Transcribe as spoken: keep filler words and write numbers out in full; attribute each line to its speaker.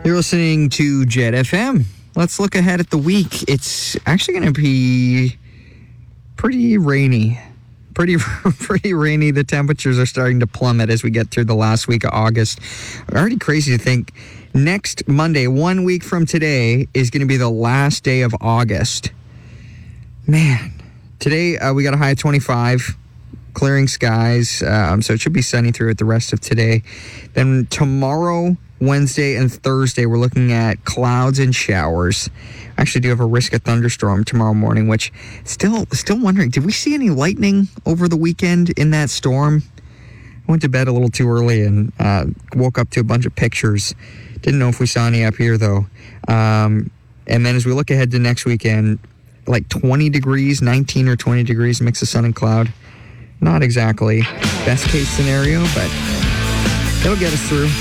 Speaker 1: You're listening to Jet F M. Let's look ahead at the week. It's actually going to be pretty rainy. Pretty pretty rainy. The temperatures are starting to plummet as we get through the last week of August. Already crazy to think next Monday, one week from today, is going to be the last day of August. Man, today uh, we got a high of twenty-five, clearing skies, um, so it should be sunny through it the rest of today. Then tomorrow, Wednesday and Thursday, we're looking at clouds and showers. Actually do have a risk of thunderstorm tomorrow morning, which still still wondering, did we see any lightning over the weekend in that storm? I went to bed a little too early and uh, woke up to a bunch of pictures. Didn't know if we saw any up here, though. Um, and then as we look ahead to next weekend, like twenty degrees, nineteen or twenty degrees, mix of sun and cloud. Not exactly best case scenario, but it'll get us through.